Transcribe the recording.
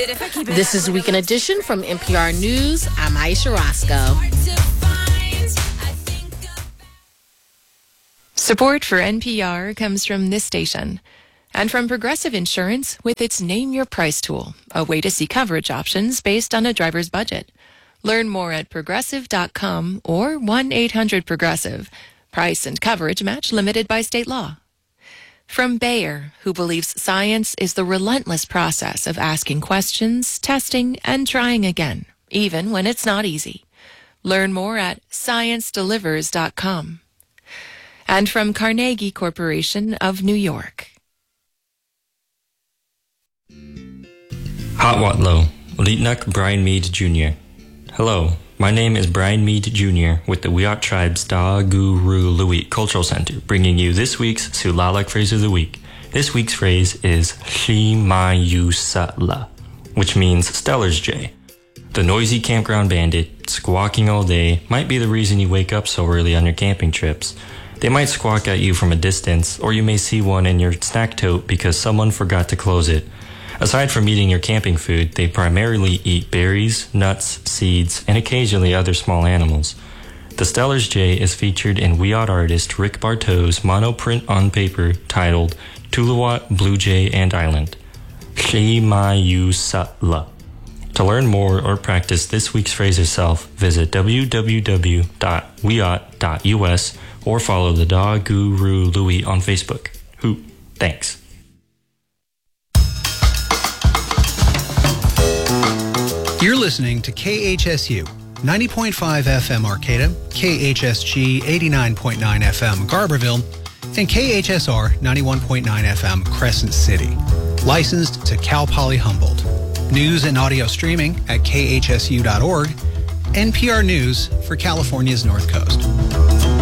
This is Weekend Edition from NPR News. I'm Aisha Roscoe. Support for NPR comes from this station and from Progressive Insurance with its Name Your Price tool, a way to see coverage options based on a driver's budget. Learn more at progressive.com or 1-800-PROGRESSIVE. Price and coverage match limited by state law. From Bayer, who believes science is the relentless process of asking questions, testing, and trying again, even when it's not easy. Learn more at sciencedelivers.com. And from Carnegie Corporation of New York. Hatwatlo, Litnak Brian Mead Jr. Hello, my name is Brian Mead Jr. with the Wiyot Tribe's Da Guru Louie Cultural Center, bringing you this week's Sulalak phrase of the week. This week's phrase is Shimayusala, which means Stellar's Jay. The noisy campground bandit, squawking all day, might be the reason you wake up so early on your camping trips. They might squawk at you from a distance, or you may see one in your snack tote because someone forgot to close it. Aside from eating your camping food, they primarily eat berries, nuts, seeds, and occasionally other small animals. The Stellar's Jay is featured in Wiyot artist Rick Bartow's monoprint on paper titled Tuluwat, Blue Jay, and Island. Shimayusala. To learn more or practice this week's phrase yourself, visit www.wiyot.us or follow the Da Guru Louie on Facebook. Thanks. You're listening to KHSU, 90.5 FM Arcata, KHSG 89.9 FM Garberville, and KHSR 91.9 FM Crescent City. Licensed to Cal Poly Humboldt. News and audio streaming at khsu.org. NPR News for California's North Coast.